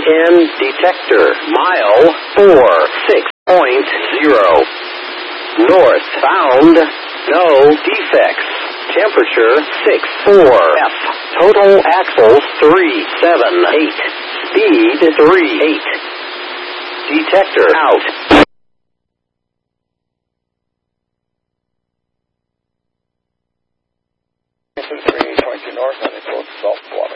910 detector. Mile 46.0. Northbound, no defects. Temperature 64. F. Total axles 378. Speed 38. Detector out. North on the coast, saltwater.